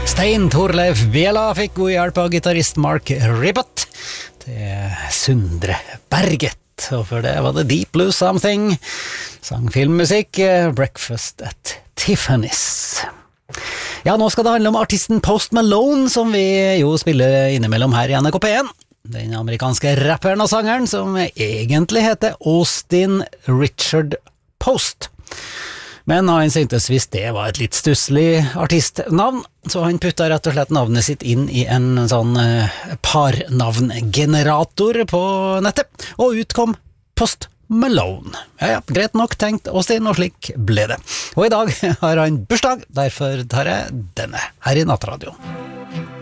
Stein Torleif Bjela fikk god hjelp av gitarist Mark Ribot til Sundre Berget, og for det var det Deep Blue Something, sang filmmusikk, Breakfast at Tiffany's. Ja, nå skal det handle om artisten Post Malone, som vi jo spiller innimellom her i NRK P1. Den amerikanske rapperen og sangeren som egentlig heter Austin Richard Post. Men han syntes hvis det var et litt stusslig artistnavn, så han putta rett og slett navnet sitt inn i en sånn parnavngenerator på nettet, og utkom Post Malone. Ja, greit nok tenkt Austin, og slik ble det. Og i dag har han bursdag, derfor tar jeg denne her i Nattradio.